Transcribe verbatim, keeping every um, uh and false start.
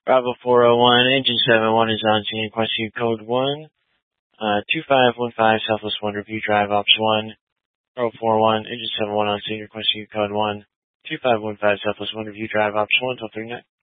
Bravo four oh one, engine seven one is on scene, request you code one, uh, two five one five, Southwest one, review drive, ops one, Bravo four oh one, engine seven one on scene, request you code one, two five one five, Southwest one, review drive, ops one, twelve thirty-nine.